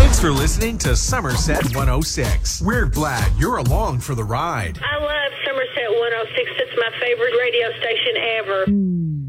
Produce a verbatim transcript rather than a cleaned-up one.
Thanks for listening to Somerset one oh six. We're glad you're along for the ride. I love Somerset one oh six. It's my favorite radio station ever.